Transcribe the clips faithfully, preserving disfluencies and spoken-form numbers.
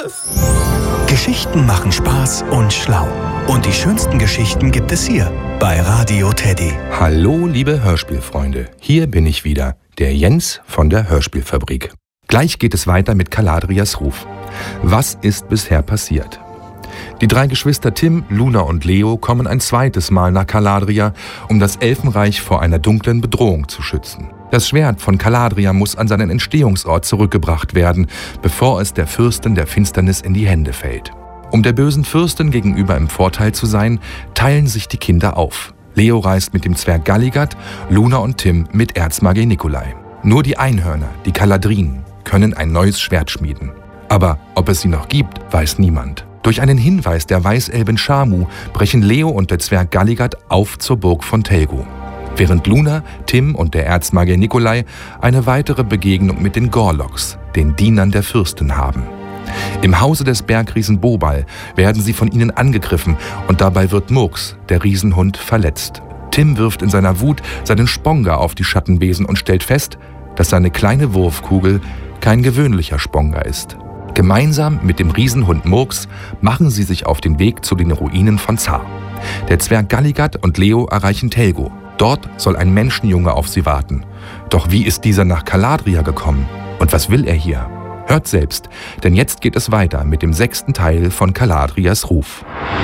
Tschüss. Geschichten machen Spaß und schlau. Und die schönsten Geschichten gibt es hier bei Radio Teddy. Hallo, liebe Hörspielfreunde. Hier bin ich wieder, der Jens von der Hörspielfabrik. Gleich geht es weiter mit Caladrias Ruf. Was ist bisher passiert? Die drei Geschwister Tim, Luna und Leo kommen ein zweites Mal nach Caladria, um das Elfenreich vor einer dunklen Bedrohung zu schützen. Das Schwert von Caladria muss an seinen Entstehungsort zurückgebracht werden, bevor es der Fürstin der Finsternis in die Hände fällt. Um der bösen Fürstin gegenüber im Vorteil zu sein, teilen sich die Kinder auf. Leo reist mit dem Zwerg Galligat, Luna und Tim mit Erzmagier Nikolai. Nur die Einhörner, die Kaladrinen, können ein neues Schwert schmieden. Aber ob es sie noch gibt, weiß niemand. Durch einen Hinweis der Weißelben Shamu brechen Leo und der Zwerg Galligat auf zur Burg von Telgo. Während Luna, Tim und der Erzmagier Nikolai eine weitere Begegnung mit den Gorloks, den Dienern der Fürstin, haben. Im Hause des Bergriesen Bobal werden sie von ihnen angegriffen und dabei wird Murks, der Riesenhund, verletzt. Tim wirft in seiner Wut seinen Sponga auf die Schattenwesen und stellt fest, dass seine kleine Wurfkugel kein gewöhnlicher Sponga ist. Gemeinsam mit dem Riesenhund Murks machen sie sich auf den Weg zu den Ruinen von Zar. Der Zwerg Galligat und Leo erreichen Telgo. Dort soll ein Menschenjunge auf sie warten. Doch wie ist dieser nach Caladria gekommen? Und was will er hier? Hört selbst, denn jetzt geht es weiter mit dem sechsten Teil von Caladrias Ruf.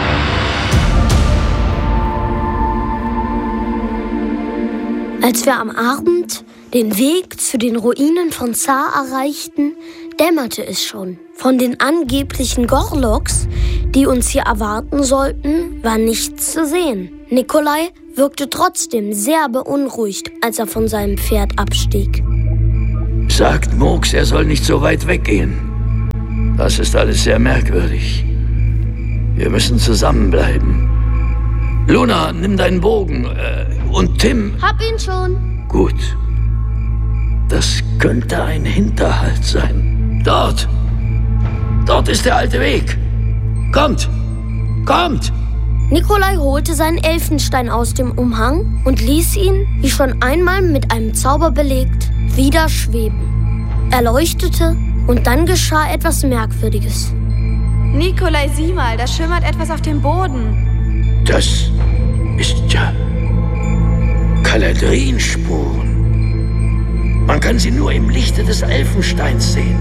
Als wir am Abend den Weg zu den Ruinen von Zar erreichten, dämmerte es schon. Von den angeblichen Gorloks, die uns hier erwarten sollten, war nichts zu sehen. Nikolai wirkte trotzdem sehr beunruhigt, als er von seinem Pferd abstieg. Sagt Murks, er soll nicht so weit weggehen. Das ist alles sehr merkwürdig. Wir müssen zusammenbleiben. Luna, nimm deinen Bogen. Äh, und Tim... Hab ihn schon. Gut. Das könnte ein Hinterhalt sein. Dort. Dort ist der alte Weg. Kommt. Kommt. Nikolai holte seinen Elfenstein aus dem Umhang und ließ ihn, wie schon einmal mit einem Zauber belegt, wieder schweben. Er leuchtete und dann geschah etwas Merkwürdiges. Nikolai, sieh mal, da schimmert etwas auf dem Boden. Das ist ja Kaladrinspuren. Man kann sie nur im Lichte des Elfensteins sehen.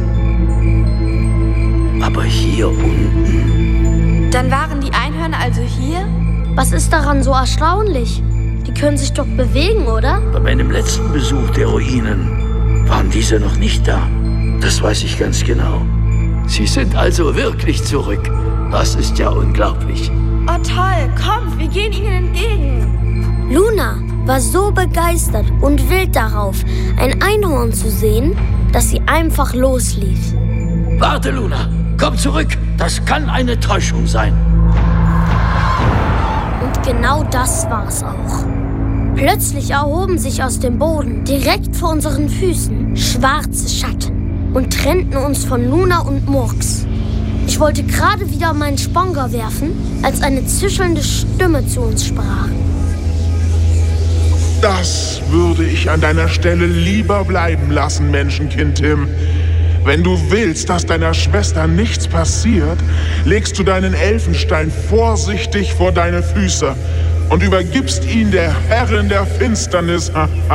Aber hier unten... Dann waren die Einhörner also hier? Was ist daran so erstaunlich? Die können sich doch bewegen, oder? Bei meinem letzten Besuch der Ruinen waren diese noch nicht da. Das weiß ich ganz genau. Sie sind also wirklich zurück. Das ist ja unglaublich. Oh toll, kommt, wir gehen ihnen entgegen. Luna war so begeistert und wild darauf, ein Einhorn zu sehen, dass sie einfach loslief. Warte, Luna, komm zurück. Das kann eine Täuschung sein. Und genau das war's auch. Plötzlich erhoben sich aus dem Boden, direkt vor unseren Füßen, schwarze Schatten und trennten uns von Luna und Murks. Ich wollte gerade wieder meinen Sponga werfen, als eine zischelnde Stimme zu uns sprach. Das würde ich an deiner Stelle lieber bleiben lassen, Menschenkind Tim. Wenn du willst, dass deiner Schwester nichts passiert, legst du deinen Elfenstein vorsichtig vor deine Füße und übergibst ihn der Herrin der Finsternis.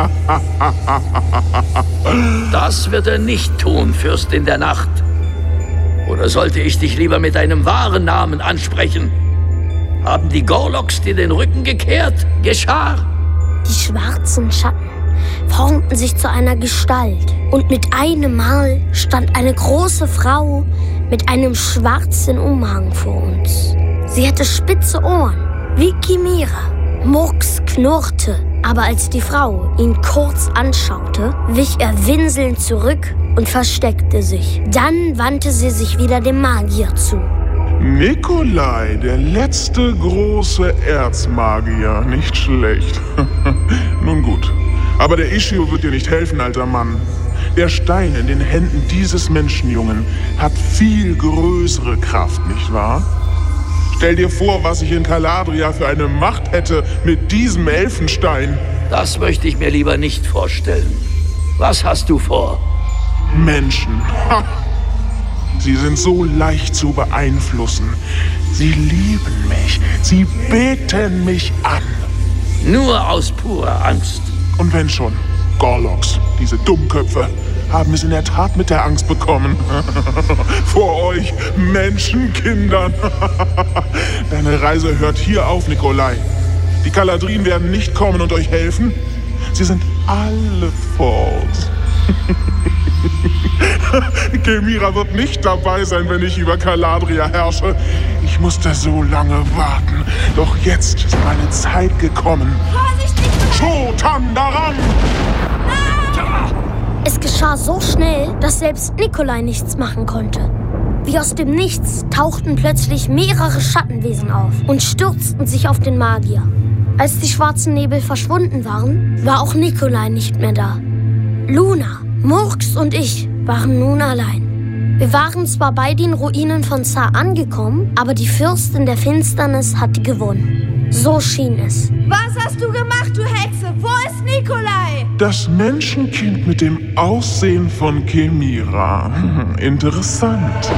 Das wird er nicht tun, Fürstin der Nacht. Oder sollte ich dich lieber mit deinem wahren Namen ansprechen? Haben die Gorloks dir den Rücken gekehrt, Geschar? Die schwarzen Schatten formten sich zu einer Gestalt und mit einem Mal stand eine große Frau mit einem schwarzen Umhang vor uns. Sie hatte spitze Ohren, wie Chimera. Murks knurrte, aber als die Frau ihn kurz anschaute, wich er winselnd zurück und versteckte sich. Dann wandte sie sich wieder dem Magier zu. Nikolai, der letzte große Erzmagier, nicht schlecht. Nun gut, aber der Ishio wird dir nicht helfen, alter Mann. Der Stein in den Händen dieses Menschenjungen hat viel größere Kraft, nicht wahr? Stell dir vor, was ich in Caladria für eine Macht hätte mit diesem Elfenstein. Das möchte ich mir lieber nicht vorstellen. Was hast du vor? Menschen. Ha. Sie sind so leicht zu beeinflussen. Sie lieben mich. Sie beten mich an. Nur aus purer Angst. Und wenn schon, Gorloks, diese Dummköpfe, haben es in der Tat mit der Angst bekommen. Vor euch, Menschenkindern. Deine Reise hört hier auf, Nikolai. Die Kaladrien werden nicht kommen und euch helfen. Sie sind alle fort. Kemira wird nicht dabei sein, wenn ich über Caladria herrsche. Ich musste so lange warten. Doch jetzt ist meine Zeit gekommen. Vorsicht, Nikolai! Shotan daran! Es geschah so schnell, dass selbst Nikolai nichts machen konnte. Wie aus dem Nichts tauchten plötzlich mehrere Schattenwesen auf und stürzten sich auf den Magier. Als die schwarzen Nebel verschwunden waren, war auch Nikolai nicht mehr da. Luna, Murks und ich waren nun allein. Wir waren zwar bei den Ruinen von Zar angekommen, aber die Fürstin der Finsternis hatte gewonnen. So schien es. Was hast du gemacht, du Hexe? Wo ist Nikolai? Das Menschenkind mit dem Aussehen von Kemira. Interessant.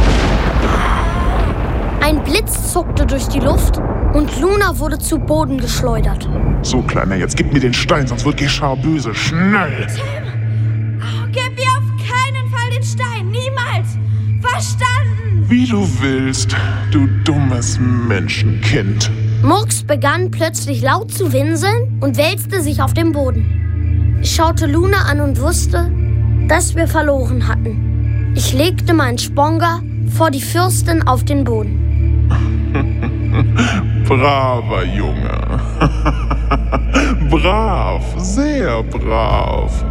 Ein Blitz zuckte durch die Luft und Luna wurde zu Boden geschleudert. So, Kleiner, jetzt gib mir den Stein, sonst wird Geschar böse. Schnell! Tim! Oh, gib mir auf keinen Fall den Stein. Niemals! Verstanden! Wie du willst, du dummes Menschenkind. Murks begann plötzlich laut zu winseln und wälzte sich auf dem Boden. Ich schaute Luna an und wusste, dass wir verloren hatten. Ich legte meinen Sponga vor die Fürstin auf den Boden. Braver Junge. Brav, sehr brav.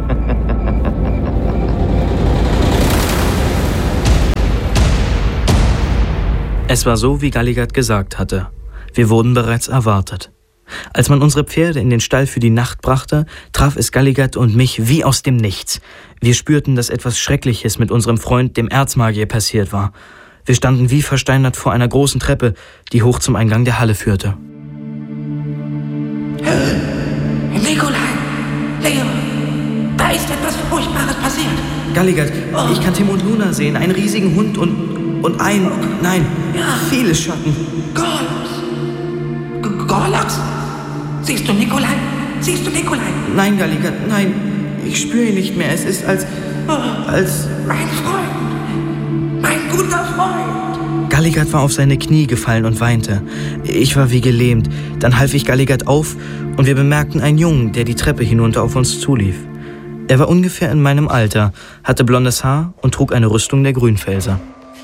Es war so, wie Galligat gesagt hatte. Wir wurden bereits erwartet. Als man unsere Pferde in den Stall für die Nacht brachte, traf es Galligat und mich wie aus dem Nichts. Wir spürten, dass etwas Schreckliches mit unserem Freund, dem Erzmagier, passiert war. Wir standen wie versteinert vor einer großen Treppe, die hoch zum Eingang der Halle führte. Nikolai! Leo! Da ist etwas Furchtbares passiert! Galligat, oh. Ich kann Tim und Luna sehen, einen riesigen Hund und, und ein, nein, ja. viele Schatten. Gorloks! Gorloks! Siehst du Nikolai? Siehst du Nikolai? Nein, Galligat, nein. Ich spüre ihn nicht mehr. Es ist als... als... Mein Freund! Mein guter Freund! Galligat war auf seine Knie gefallen und weinte. Ich war wie gelähmt. Dann half ich Galligat auf und wir bemerkten einen Jungen, der die Treppe hinunter auf uns zulief. Er war ungefähr in meinem Alter, hatte blondes Haar und trug eine Rüstung der Grünfelser.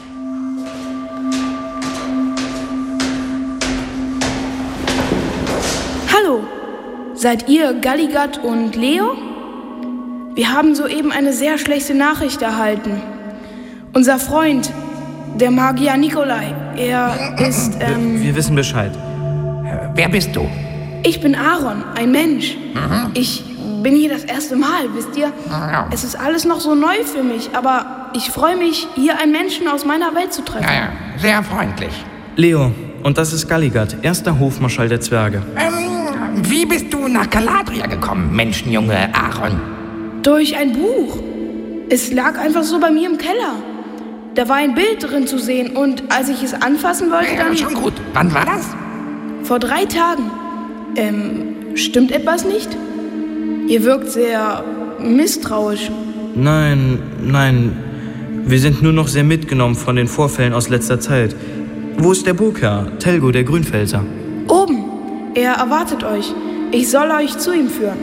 Hallo, seid ihr Galligat und Leo? Wir haben soeben eine sehr schlechte Nachricht erhalten. Unser Freund, der Magier Nikolai, er ist, ähm... Wir, wir wissen Bescheid. Wer bist du? Ich bin Aaron, ein Mensch. Mhm. Ich bin hier das erste Mal, wisst ihr? Ja. Es ist alles noch so neu für mich, aber ich freue mich, hier einen Menschen aus meiner Welt zu treffen. Ja, ja. Sehr freundlich. Leo, und das ist Galligat, erster Hofmarschall der Zwerge. Ähm, wie bist du nach Caladria gekommen, Menschenjunge Aaron? Durch ein Buch. Es lag einfach so bei mir im Keller. Da war ein Bild drin zu sehen und als ich es anfassen wollte, ja, dann... Schon gut. Wann war das? Vor drei Tagen. Ähm, stimmt etwas nicht? Ihr wirkt sehr misstrauisch. Nein, nein. Wir sind nur noch sehr mitgenommen von den Vorfällen aus letzter Zeit. Wo ist der Burgherr, Telgo, der Grünfelser? Oben. Er erwartet euch. Ich soll euch zu ihm führen.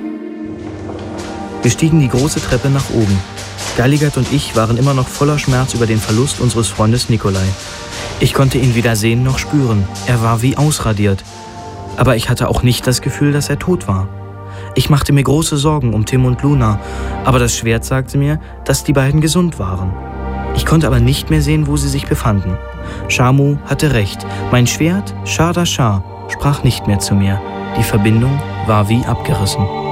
Wir stiegen die große Treppe nach oben. Galligat und ich waren immer noch voller Schmerz über den Verlust unseres Freundes Nikolai. Ich konnte ihn weder sehen noch spüren. Er war wie ausradiert. Aber ich hatte auch nicht das Gefühl, dass er tot war. Ich machte mir große Sorgen um Tim und Luna, aber das Schwert sagte mir, dass die beiden gesund waren. Ich konnte aber nicht mehr sehen, wo sie sich befanden. Shamu hatte recht. Mein Schwert, Shada Shah, sprach nicht mehr zu mir. Die Verbindung war wie abgerissen.